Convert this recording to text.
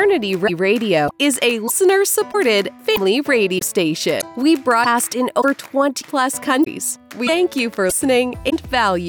Eternity Radio is a listener-supported family radio station. We broadcast in over 20 plus countries. We thank you for listening and value.